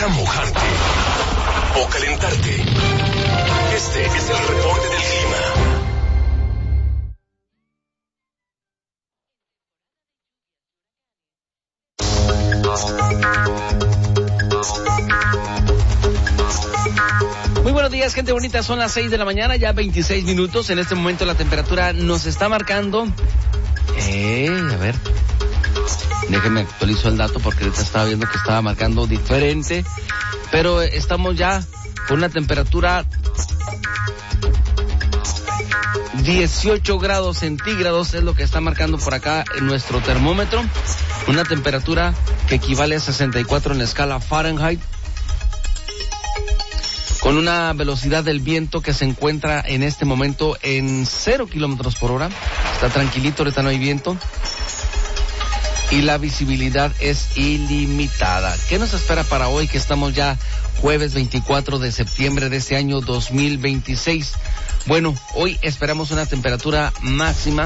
a mojarte o calentarte. Este es el reporte del clima. Muy buenos días, gente bonita. Son las 6 de la mañana, ya 26 minutos. En este momento la temperatura nos está marcando. A ver. Déjenme actualizo el dato porque ahorita estaba viendo que estaba marcando diferente. Pero estamos ya con una temperatura 18 grados centígrados es lo que está marcando por acá en nuestro termómetro. Una temperatura que equivale a 64 en la escala Fahrenheit. Con una velocidad del viento que se encuentra en este momento en 0 kilómetros por hora. Está tranquilito, ahorita no hay viento. Y la visibilidad es ilimitada. ¿Qué nos espera para hoy, que estamos ya jueves 24 de septiembre de este año 2026? Bueno, hoy esperamos una temperatura máxima.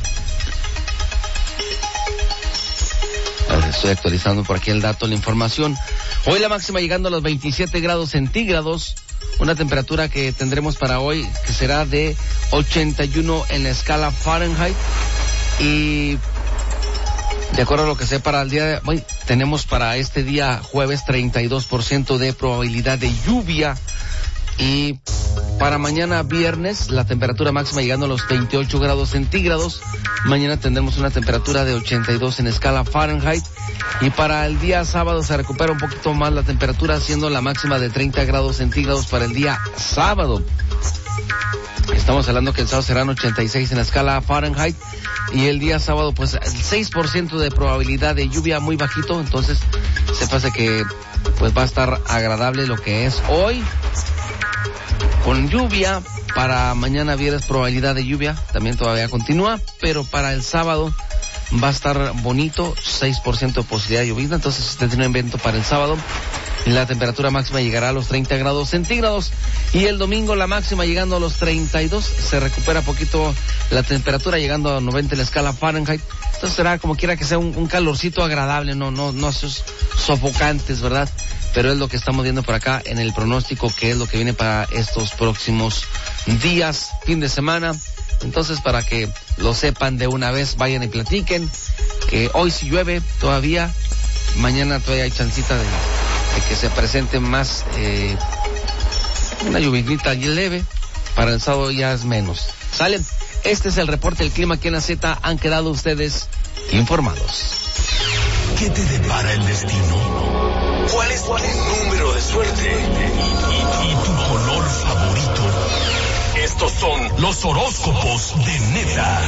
Estoy actualizando por aquí el dato, la información. Hoy la máxima llegando a los 27 grados centígrados. Una temperatura que tendremos para hoy que será de 81 en la escala Fahrenheit. Y de acuerdo a lo que sé para el día de hoy, tenemos para este día jueves 32% de probabilidad de lluvia. Y para mañana viernes la temperatura máxima llegando a los 28 grados centígrados. Mañana tendremos una temperatura de 82 en escala Fahrenheit. Y para el día sábado se recupera un poquito más la temperatura, siendo la máxima de 30 grados centígrados para el día sábado. Estamos hablando que el sábado serán 86 en la escala Fahrenheit. Y el día sábado, pues, el 6% de probabilidad de lluvia, muy bajito. Entonces, se pasa que, pues, va a estar agradable lo que es hoy. Con lluvia, para mañana viernes probabilidad de lluvia, también todavía continúa, pero para el sábado va a estar bonito, 6% de posibilidad de lluvia. Entonces, si usted tiene un evento para el sábado, la temperatura máxima llegará a los 30 grados centígrados. Y el domingo la máxima llegando a los 32, se recupera poquito la temperatura, llegando a 90 en la escala Fahrenheit. Entonces será como quiera que sea un calorcito agradable, no esos sofocantes, ¿verdad? Pero es lo que estamos viendo por acá en el pronóstico, que es lo que viene para estos próximos días, fin de semana. Entonces, para que lo sepan de una vez, vayan y platiquen que hoy sí llueve todavía, mañana todavía hay chancita de que se presente más, una lluvinita leve, para el sábado ya es menos. ¿Sale? Este es el reporte del clima aquí en la Z. Han quedado ustedes informados. ¿Qué te depara el destino? ¿Cuál es tu número de suerte? ¿Y tu color favorito? Estos son los horóscopos de Neta.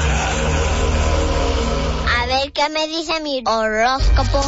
A ver qué me dice mi horóscopo.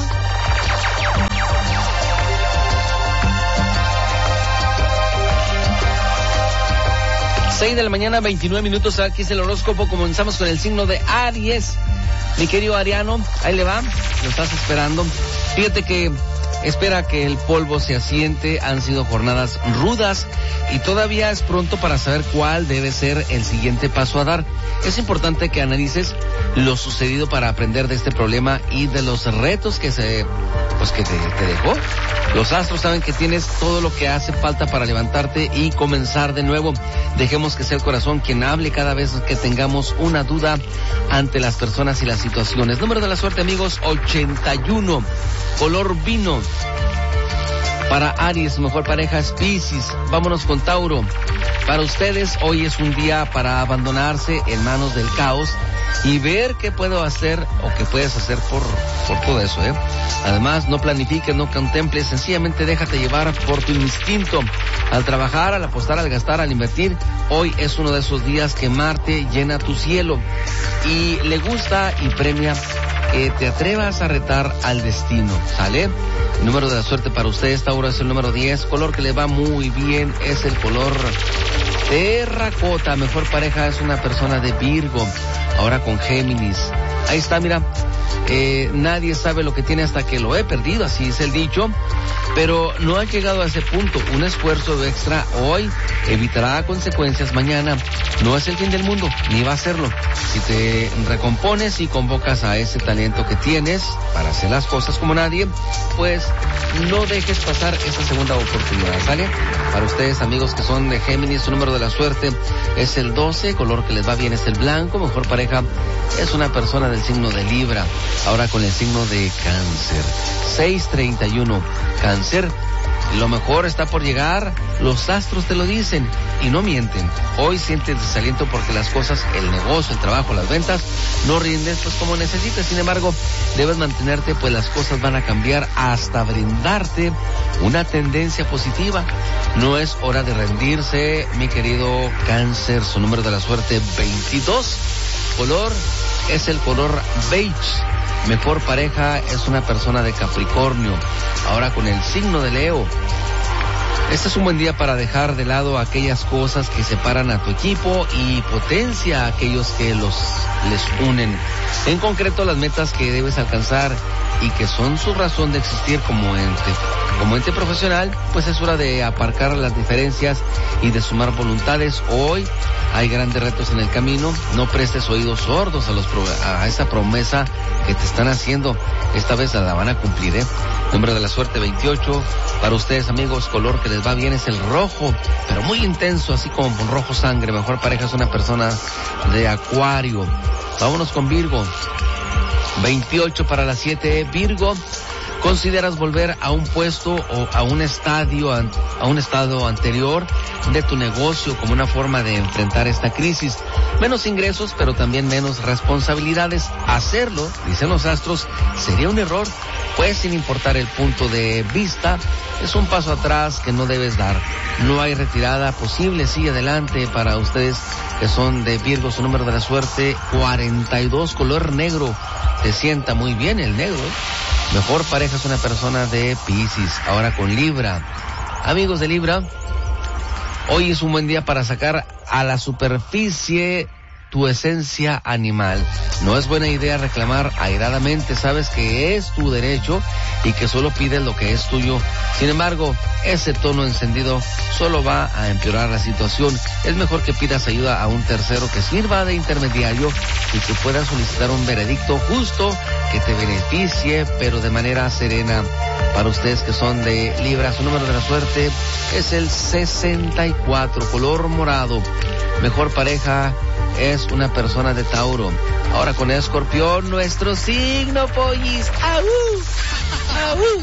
Seis de la mañana, 29 minutos, aquí es el horóscopo. Comenzamos con el signo de Aries. Mi querido Ariano, ahí le va, lo estás esperando. Fíjate que espera que el polvo se asiente, han sido jornadas rudas y todavía es pronto para saber cuál debe ser el siguiente paso a dar. Es importante que analices lo sucedido para aprender de este problema y de los retos que te dejó. Los astros saben que tienes todo lo que hace falta para levantarte y comenzar de nuevo. Dejemos que sea el corazón quien hable cada vez que tengamos una duda ante las personas y las situaciones. Número de la suerte, amigos, 81. Color vino. Para Aries, mejor pareja es Piscis. Vámonos con Tauro. Para ustedes, hoy es un día para abandonarse en manos del caos y ver qué puedo hacer o qué puedes hacer por todo eso, ¿eh? Además, no planifiques, no contemples, sencillamente déjate llevar por tu instinto. Al trabajar, al apostar, al gastar, al invertir, hoy es uno de esos días que Marte llena tu cielo y le gusta y premia que te atrevas a retar al destino, ¿sale? El número de la suerte para ustedes, Tauro, es el número 10. Color que le va muy bien es el color terracota. Mejor pareja es una persona de Virgo. Ahora con Géminis. Ahí está, mira. nadie sabe lo que tiene hasta que lo he perdido, así es el dicho, pero no ha llegado a ese punto. Un esfuerzo extra hoy evitará consecuencias mañana. No es el fin del mundo, ni va a serlo. Si te recompones y convocas a ese talento que tienes para hacer las cosas como nadie, pues no dejes pasar esa segunda oportunidad, ¿sale? Para ustedes, amigos que son de Géminis, su número de la suerte es el 12, color que les va bien es el blanco, mejor pareja es una persona del signo de Libra. Ahora con el signo de Cáncer. 6:31, Cáncer. Lo mejor está por llegar, los astros te lo dicen y no mienten. Hoy sientes desaliento porque las cosas, el negocio, el trabajo, las ventas, no rinden pues como necesitas. Sin embargo, debes mantenerte, pues las cosas van a cambiar hasta brindarte una tendencia positiva. No es hora de rendirse, mi querido Cáncer. Su número de la suerte 22, color es el color beige. Mejor pareja es una persona de Capricornio. Ahora con el signo de Leo. Este es un buen día para dejar de lado aquellas cosas que separan a tu equipo y potencia a aquellos que les unen. En concreto, las metas que debes alcanzar y que son su razón de existir como ente profesional, pues es hora de aparcar las diferencias y de sumar voluntades. Hoy hay grandes retos en el camino. No prestes oídos sordos a esa promesa que te están haciendo. Esta vez la van a cumplir, ¿eh? Número de la suerte 28. Para ustedes, amigos, color que les va bien es el rojo, pero muy intenso, así como con rojo sangre. Mejor pareja es una persona de Acuario. Vámonos con Virgo. 28 para las 7, Virgo. ¿Consideras volver a un puesto o a un estado anterior de tu negocio como una forma de enfrentar esta crisis? Menos ingresos, pero también menos responsabilidades. Hacerlo, dicen los astros, sería un error, pues sin importar el punto de vista, es un paso atrás que no debes dar. No hay retirada posible, sigue adelante. Para ustedes que son de Virgo, su número de la suerte 42, color negro. Te sienta muy bien el negro, ¿eh? Mejor pareja es una persona de Piscis. Ahora con Libra. Amigos de Libra, hoy es un buen día para sacar a la superficie tu esencia animal. No es buena idea reclamar airadamente. Sabes que es tu derecho y que solo pides lo que es tuyo. Sin embargo, ese tono encendido solo va a empeorar la situación. Es mejor que pidas ayuda a un tercero que sirva de intermediario y que pueda solicitar un veredicto justo que te beneficie, pero de manera serena. Para ustedes que son de Libra, su número de la suerte es el 64, color morado. Mejor pareja es una persona de Tauro. Ahora con Escorpión, nuestro signo, pollis. ¡Aú! ¡Aú!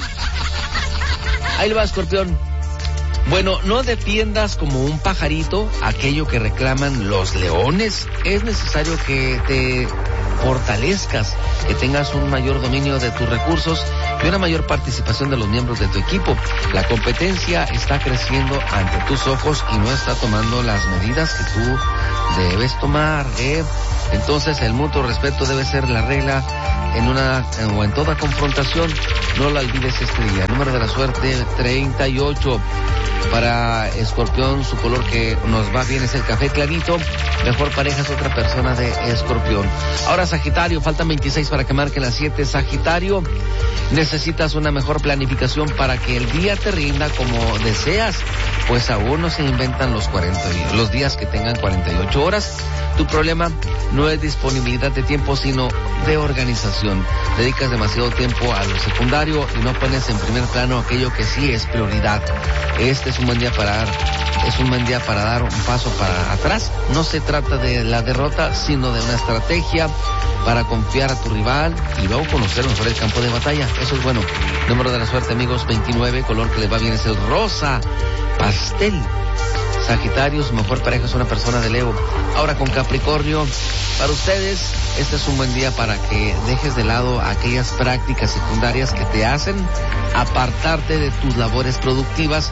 Ahí va, Escorpión. Bueno, no defiendas como un pajarito aquello que reclaman los leones. Es necesario que te fortalezcas, que tengas un mayor dominio de tus recursos y una mayor participación de los miembros de tu equipo. La competencia está creciendo ante tus ojos y no está tomando las medidas que tú debes tomar, ¿eh? Entonces el mutuo respeto debe ser la regla en toda confrontación. No la olvides este día. Número de la suerte 38. Para Escorpión, su color que nos va bien es el café clarito. Mejor pareja es otra persona de Escorpión. Ahora Sagitario, faltan 26 para que marquen las 7. Sagitario, necesitas una mejor planificación para que el día te rinda como deseas, pues aún no se inventan los días que tengan 48 horas. Tu problema no es disponibilidad de tiempo, sino de organización. Dedicas demasiado tiempo a lo secundario y no pones en primer plano aquello que sí es prioridad. Este es un buen día para dar un paso para atrás. No se trata de la derrota, sino de una estrategia para confiar a tu rival y luego conocer mejor el campo de batalla. Eso es bueno. Número de la suerte, amigos, 29. Color que les va bien es el rosa pastel. Sagitario, su mejor pareja es una persona de Leo. Ahora con Capricornio, para ustedes, este es un buen día para que dejes de lado aquellas prácticas secundarias que te hacen apartarte de tus labores productivas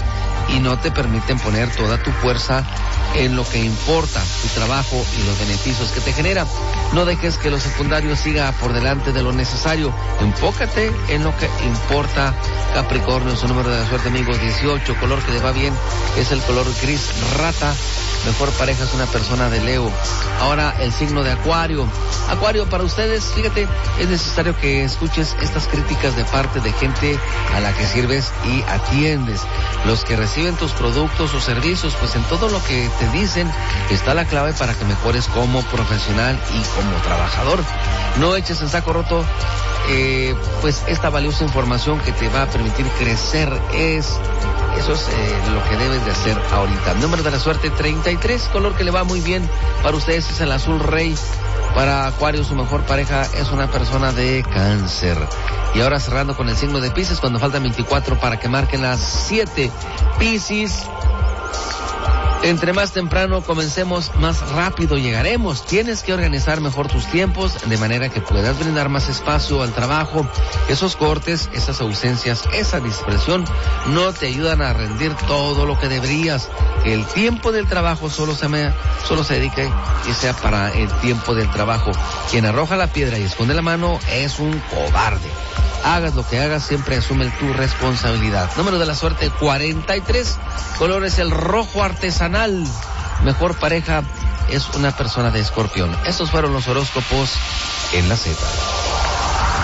y no te permiten poner toda tu fuerza en lo que importa, tu trabajo y los beneficios que te genera. No dejes que lo secundario siga por delante de lo necesario. Enfócate en lo que importa. Capricornio, su número de la suerte, amigos, 18. Color que le va bien es el color gris rata. Mejor pareja es una persona de Leo. Ahora el signo de Acuario. Acuario, para ustedes, fíjate, es necesario que escuches estas críticas de parte de gente a la que sirves y atiendes. Los que reciben tus productos o servicios, pues en todo lo que te dicen está la clave para que mejores como profesional y como trabajador. No eches en saco roto pues esta valiosa información que te va a permitir crecer. Eso es lo que debes de hacer ahorita. Número de la suerte, 33. Color que le va muy bien para ustedes es el azul rey. Para Acuario, su mejor pareja es una persona de Cáncer. Y ahora cerrando con el signo de Piscis, cuando faltan 24 para que marquen las 7. Piscis, entre más temprano comencemos, más rápido llegaremos. Tienes que organizar mejor tus tiempos de manera que puedas brindar más espacio al trabajo. Esos cortes, esas ausencias, esa dispersión no te ayudan a rendir todo lo que deberías. El tiempo del trabajo solo se dedique y sea para el tiempo del trabajo. Quien arroja la piedra y esconde la mano es un cobarde. Hagas lo que hagas, siempre asume tu responsabilidad. Número de la suerte, 43. Color es el rojo artesanal. Mejor pareja es una persona de Escorpión. Estos fueron los horóscopos en la Z.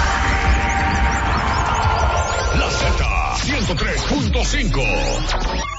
La Z 103.5.